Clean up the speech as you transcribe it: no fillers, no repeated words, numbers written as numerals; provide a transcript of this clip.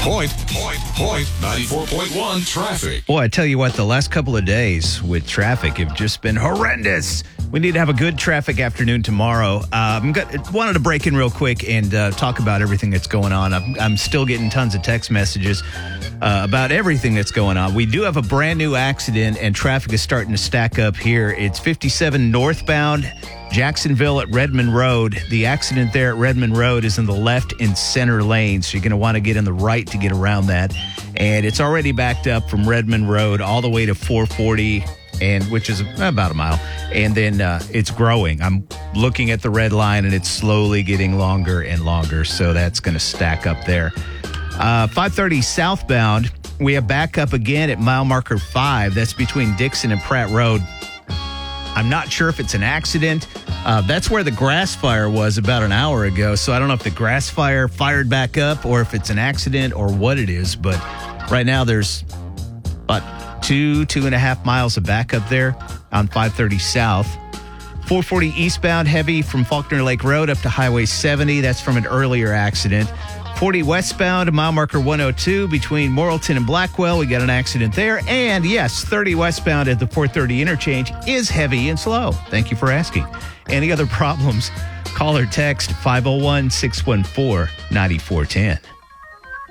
Point 94.1 traffic. Boy, I tell you what, the last couple of days with traffic have just been horrendous. We need to have a good traffic afternoon tomorrow. Wanted to break in real quick and talk about everything that's going on. I'm still getting tons of text messages about everything that's going on. We do have a brand new accident, and traffic is starting to stack up here. It's 57 northbound, Jacksonville at Redmond Road. The accident there at Redmond Road is in the left and center lane, so you're going to want to get in the right to get around that. And it's already backed up from Redmond Road all the way to 440, which is about a mile. And then it's growing. I'm looking at the red line, and it's slowly getting longer and longer, so that's going to stack up there. 530 southbound, we have backup again at mile marker 5. That's between Dixon and Pratt Road. I'm not sure if it's an accident. That's where the grass fire was about an hour ago, so I don't know if the grass fire fired back up or if it's an accident or what it is, but right now there's about 2.5 miles of backup there on 530 south. 440 eastbound, heavy from Faulkner Lake Road up to Highway 70. That's from an earlier accident. 40 westbound, mile marker 102 between Morrilton and Blackwell. We got an accident there. And yes, 30 westbound at the 430 interchange is heavy and slow. Thank you for asking. Any other problems? Call or text 501-614-9410.